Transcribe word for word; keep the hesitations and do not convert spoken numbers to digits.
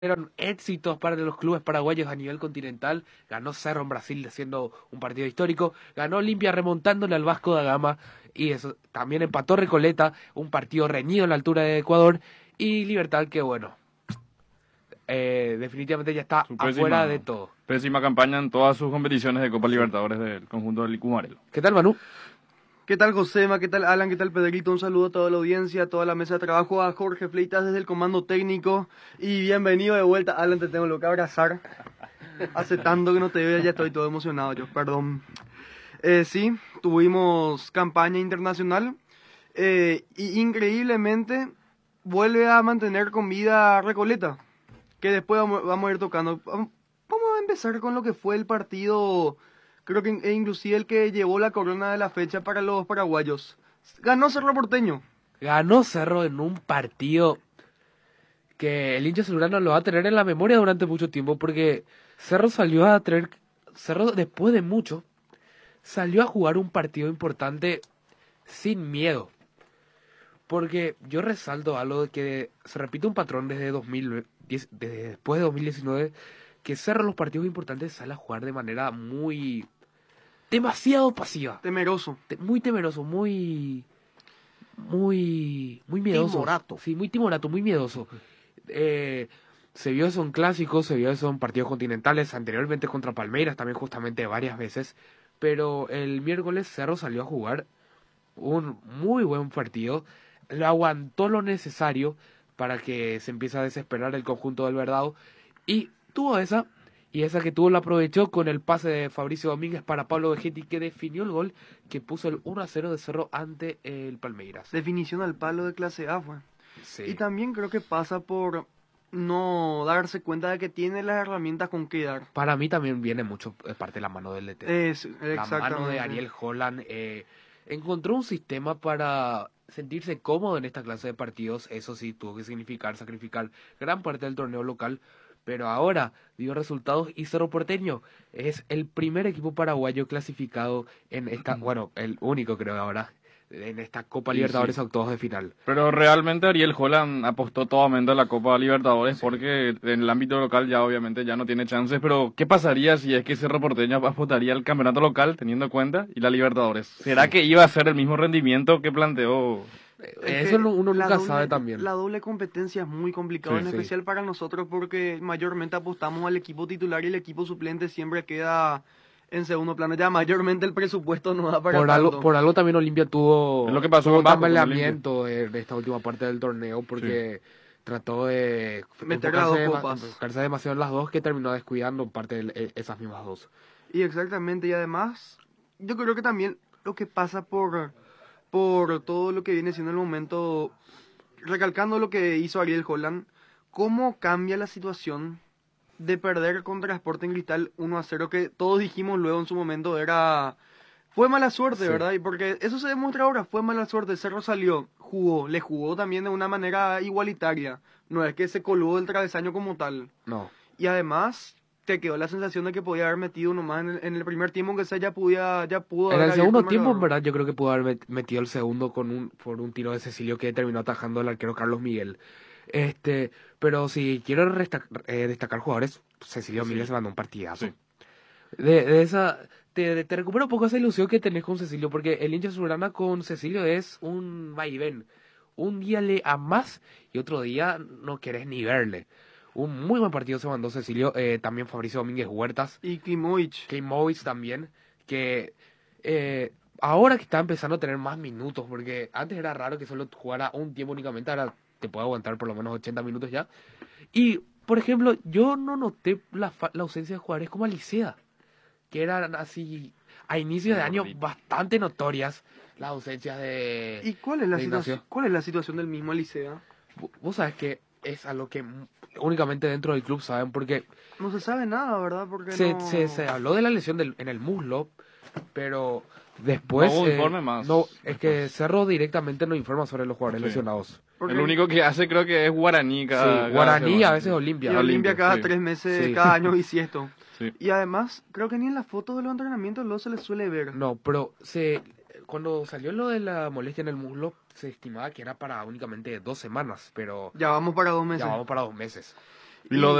Fueron éxitos para los clubes paraguayos a nivel continental. Ganó Cerro en Brasil haciendo un partido histórico. Ganó Olimpia remontándole al Vasco da Gama. Y eso también empató Recoleta, un partido reñido en la altura de Ecuador. Y Libertad, que bueno, eh, definitivamente ya está Su afuera pésima, de todo. pésima campaña en todas sus competiciones de Copa Libertadores del conjunto del Licumarelo. ¿Qué tal, Manu? ¿Qué tal, Josema? ¿Qué tal, Alan? ¿Qué tal, Pedrito? Un saludo a toda la audiencia, a toda la mesa de trabajo, a Jorge Fleitas desde el comando técnico. Y bienvenido de vuelta. Alan, te tengo lo que abrazar. Hace tanto que no te veo, ya estoy todo emocionado yo, perdón. Eh, sí, tuvimos campaña internacional. Eh, y increíblemente vuelve a mantener con vida a Recoleta, que después vamos, vamos a ir tocando. Vamos a empezar con lo que fue el partido. Creo que e inclusive el que llevó la corona de la fecha para los paraguayos. Ganó Cerro Porteño. Ganó Cerro en un partido que el hincha azulgrana lo va a tener en la memoria durante mucho tiempo, porque Cerro salió a tener, Cerro después de mucho, salió a jugar un partido importante sin miedo. Porque yo resalto algo de que se repite un patrón desde dos mil diez, desde después de dos mil diecinueve, que Cerro en los partidos importantes sale a jugar de manera muy, demasiado pasiva. Temeroso. Te- muy temeroso, muy, muy, muy miedoso. Timorato. Sí, muy timorato, muy miedoso. Eh, se vio eso en clásicos, se vio eso en partidos continentales, anteriormente contra Palmeiras también justamente varias veces, pero el miércoles Cerro salió a jugar un muy buen partido, lo aguantó lo necesario para que se empiece a desesperar el conjunto del Verdado, y tuvo esa, y esa que tuvo la aprovechó con el pase de Fabricio Domínguez para Pablo Vegetti, que definió el gol que puso el uno a cero de Cerro ante el Palmeiras. Definición al palo de clase A fue. Sí. Y también creo que pasa por no darse cuenta de que tiene las herramientas con que dar. Para mí también viene mucho de parte de la mano del D T. Es, La exactamente. mano de Ariel Holland eh, encontró un sistema para sentirse cómodo en esta clase de partidos. Eso sí, tuvo que significar sacrificar gran parte del torneo local, pero ahora dio resultados y Cerro Porteño es el primer equipo paraguayo clasificado en esta, bueno, el único creo ahora, en esta Copa Sí, Libertadores sí. a octavos de final. Pero realmente Ariel Holland apostó totalmente a la Copa Libertadores porque en el ámbito local ya obviamente ya no tiene chances, pero ¿qué pasaría si es que Cerro Porteño apostaría al campeonato local teniendo en cuenta y la Libertadores? ¿Será que iba a ser el mismo rendimiento que planteó? Es Eso que no- uno la nunca doble- sabe también. La doble competencia es muy complicada, Sí, en sí. especial para nosotros porque mayormente apostamos al equipo titular y el equipo suplente siempre queda en segundo plano. Ya mayormente el presupuesto no da para Por tanto. algo, por algo también Olimpia tuvo, Es lo que pasó tuvo con Vasco, con tambaleamiento de, de esta última parte del torneo, porque trató de Meter las dos enfocarse, dema- copas. enfocarse demasiado en las dos, que terminó descuidando parte de e- esas mismas dos. Y exactamente, y además, yo creo que también lo que pasa por, por todo lo que viene siendo el momento, recalcando lo que hizo Ariel Holland, cómo cambia la situación de perder contra Sporting Cristal uno a cero, que todos dijimos luego en su momento era... Fue mala suerte, Sí. ¿verdad? Y porque eso se demuestra ahora, fue mala suerte. Cerro salió, jugó, le jugó también de una manera igualitaria. No es que se coló del travesaño como tal. No, Y además, te quedó la sensación de que podía haber metido uno más en el, en el primer tiempo, aunque sea ya, podía, ya pudo en haber el abierto segundo tiempo, en marcador. verdad, yo creo que pudo haber met- metido el segundo con un por un tiro de Cecilio que terminó atajando el arquero Carlos Miguel. Este, pero si quiero resta- eh, destacar jugadores, Cecilio Sí. Miguel se mandó un partidazo. Sí. De, de esa, te, te recupera un poco esa ilusión que tenés con Cecilio, porque el hincha azulgrana con Cecilio es un vaivén. Un día le amás y otro día no querés ni verle. Un muy buen partido se mandó Cecilio, eh, también Fabricio Domínguez Huertas, Y Klimovic. Kane Moritz también, que eh, ahora que está empezando a tener más minutos, porque antes era raro que solo jugara un tiempo únicamente, ahora te puede aguantar por lo menos ochenta minutos ya. Y, por ejemplo, yo no noté la, fa- la ausencia de jugadores como Alicea, que eran así a inicio de Sí, año gordito. bastante notorias las ausencias de... ¿Y cuál es la de situación? Ignacio. ¿Cuál es la situación del mismo Alicea? Vo- Vos sabés que es algo que m- únicamente dentro del club saben, porque No se sabe nada, ¿verdad? Porque se, no... se, se habló de la lesión del, en el muslo, pero después... No hubo eh, informe más no, es que después. Cerro directamente no informa sobre los jugadores Sí. lesionados. porque- El único que hace creo que es Guaraní cada, Sí, cada Guaraní, semana. a veces Y Olimpia. Olimpia Olimpia, cada sí. tres meses, Sí. cada año bisiesto. Sí. Y además, creo que ni en las fotos de los entrenamientos luego se les suele ver. No, pero se cuando salió lo de la molestia en el muslo, se estimaba que era para únicamente dos semanas, pero Ya vamos para dos meses. ya vamos para dos meses. Y lo